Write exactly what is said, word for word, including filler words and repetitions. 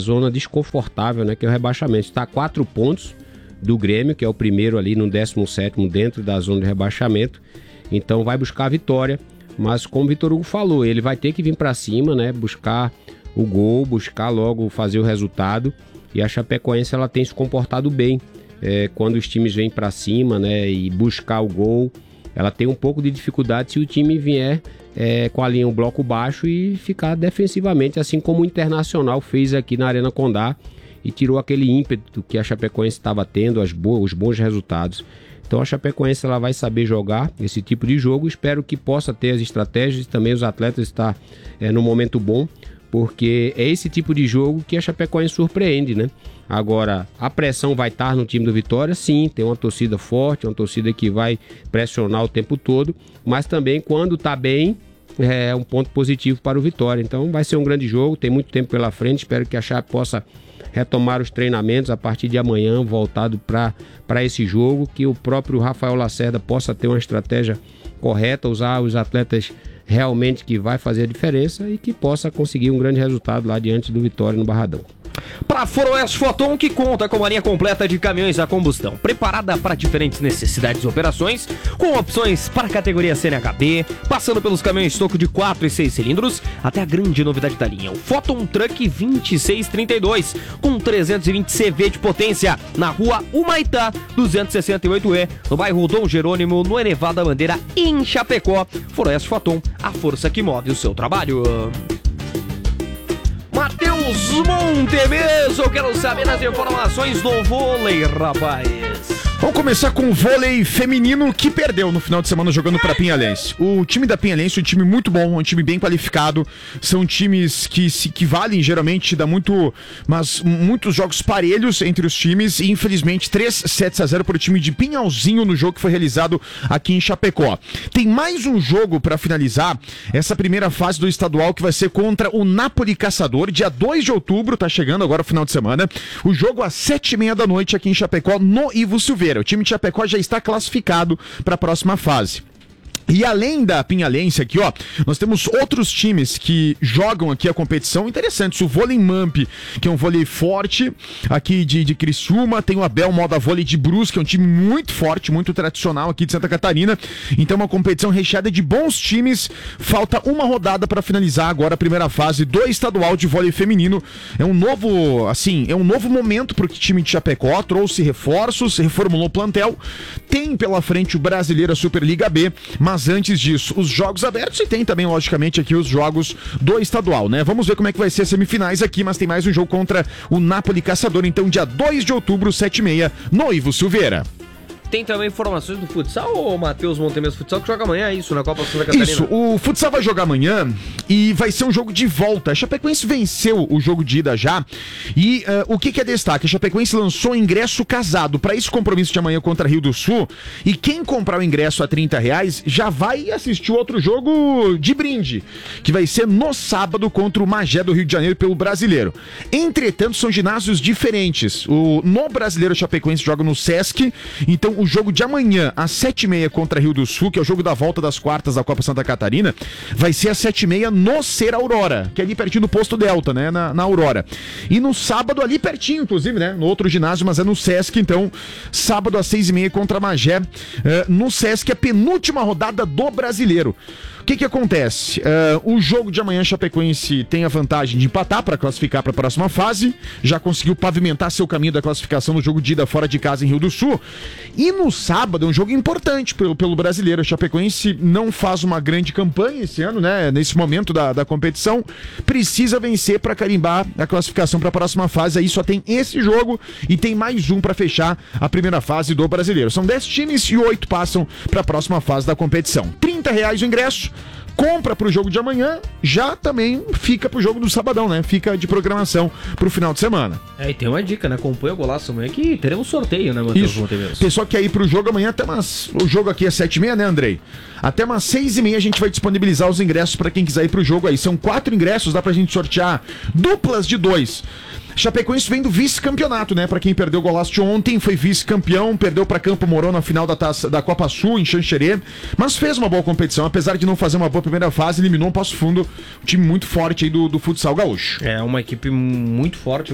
zona desconfortável, né, que é o rebaixamento. Está a quatro pontos do Grêmio, que é o primeiro ali no décimo sétimo dentro da zona de rebaixamento. Então vai buscar a vitória, mas como o Vitor Hugo falou, ele vai ter que vir para cima, né, buscar o gol, buscar logo fazer o resultado. E a Chapecoense ela tem se comportado bem é, quando os times vêm para cima, né, e buscar o gol. Ela tem um pouco de dificuldade se o time vier é, com a linha um bloco baixo e ficar defensivamente, assim como o Internacional fez aqui na Arena Condá e tirou aquele ímpeto que a Chapecoense estava tendo, as boas, os bons resultados. Então a Chapecoense ela vai saber jogar esse tipo de jogo. Espero que possa ter as estratégias e também os atletas estar é, no momento bom, porque é esse tipo de jogo que a Chapecoense surpreende, né? Agora, a pressão vai estar no time do Vitória, sim, tem uma torcida forte, uma torcida que vai pressionar o tempo todo, mas também quando está bem, é um ponto positivo para o Vitória. Então vai ser um grande jogo, tem muito tempo pela frente, espero que a Chape possa retomar os treinamentos a partir de amanhã, voltado para esse jogo, que o próprio Rafael Lacerda possa ter uma estratégia correta, usar os atletas realmente que vai fazer a diferença e que possa conseguir um grande resultado lá diante do Vitória no Barradão. Para Foroeste Foton, que conta com uma linha completa de caminhões a combustão, preparada para diferentes necessidades e operações, com opções para a categoria C N H B, passando pelos caminhões toco de quatro e seis cilindros, até a grande novidade da linha, o Foton Truck vinte e seis trinta e dois, com trezentos e vinte C V de potência, na rua Humaitá, duzentos e sessenta e oito E, no bairro Dom Jerônimo, no Elevado da Bandeira, em Chapecó. Foroeste Foton, a força que move o seu trabalho. Matheus Montemeso, eu quero saber as informações do vôlei, rapaz. Vamos começar com o vôlei feminino que perdeu no final de semana jogando para Pinhalense. O time da Pinhalense é um time muito bom, um time bem qualificado. São times que se equivalem, geralmente dá muito, mas muitos jogos parelhos entre os times. E infelizmente três sets a zero para o time de Pinhalzinho no jogo que foi realizado aqui em Chapecó. Tem mais um jogo para finalizar essa primeira fase do estadual que vai ser contra o Napoli Caçador, dia dois de outubro, tá chegando agora o final de semana. O jogo às sete e meia da noite aqui em Chapecó, no Ivo Silveira. O time de Chapecó já está classificado para a próxima fase. E além da Pinhalense aqui, ó, nós temos outros times que jogam aqui a competição interessantes. O Vôlei Mamp, que é um vôlei forte aqui de, de Criciúma. Tem o Abel Moda Vôlei de Brusque, que é um time muito forte, muito tradicional aqui de Santa Catarina. Então uma competição recheada de bons times. Falta uma rodada para finalizar agora a primeira fase do estadual de vôlei feminino. É um novo, assim, é um novo momento para o time de Chapecó. Trouxe reforços, reformulou o plantel. Tem pela frente o Brasileiro Superliga B, mas Mas antes disso, os jogos abertos e tem também, logicamente, aqui os jogos do estadual, né? Vamos ver como é que vai ser as semifinais aqui, mas tem mais um jogo contra o Napoli Caçador, então dia dois de outubro, sete e meia, no Ivo Silveira. Tem também informações do futsal, ou Matheus Montemeso? Futsal que joga amanhã, é isso, na Copa Santa Catarina? Isso, o futsal vai jogar amanhã e vai ser um jogo de volta. A Chapecoense venceu o jogo de ida já. E uh, o que, que é destaque? A Chapecoense lançou ingresso casado para esse compromisso de amanhã contra Rio do Sul. E quem comprar o ingresso a trinta reais já vai assistir outro jogo de brinde, que vai ser no sábado contra o Magé do Rio de Janeiro pelo Brasileiro. Entretanto, são ginásios diferentes. O, no Brasileiro, a Chapecoense joga no Sesc, então o jogo de amanhã, às sete e meia contra Rio do Sul, que é o jogo da volta das quartas da Copa Santa Catarina, vai ser às sete e meia no Ser Aurora, que é ali pertinho do Posto Delta, né, na, na Aurora. E no sábado, ali pertinho, inclusive, né, no outro ginásio, mas é no Sesc, então, sábado às seis e meia contra Magé, uh, no Sesc, a penúltima rodada do Brasileiro. O que que acontece? Uh, o jogo de amanhã, Chapecoense tem a vantagem de empatar para classificar para a próxima fase, já conseguiu pavimentar seu caminho da classificação no jogo de ida fora de casa em Rio do Sul. E no sábado é um jogo importante pelo, pelo Brasileiro. A Chapecoense não faz uma grande campanha esse ano, né? Nesse momento da, da competição, precisa vencer para carimbar a classificação para a próxima fase. Aí só tem esse jogo e tem mais um para fechar a primeira fase do Brasileiro. São dez times e oito passam para a próxima fase da competição. trinta reais o ingresso. Compra pro jogo de amanhã, já também fica pro jogo do sabadão, né? Fica de programação pro final de semana. É, e tem uma dica, né? Acompanha o Golaço amanhã que teremos sorteio, né, Matheus? Isso. Pessoal que quer ir pro jogo amanhã, até umas... O jogo aqui é sete e meia, né, Andrei? Até umas seis e meia a gente vai disponibilizar os ingressos pra quem quiser ir pro jogo aí. São quatro ingressos, dá pra gente sortear duplas de dois. Chapecoense vem do vice-campeonato, né? Pra quem perdeu o Golaço de ontem, foi vice-campeão, perdeu pra Campo Mourão na final da, taça, da Copa Sul, em Xanxerê, mas fez uma boa competição, apesar de não fazer uma boa primeira fase, eliminou um Passo Fundo, um time muito forte aí do, do futsal gaúcho. É, uma equipe muito forte.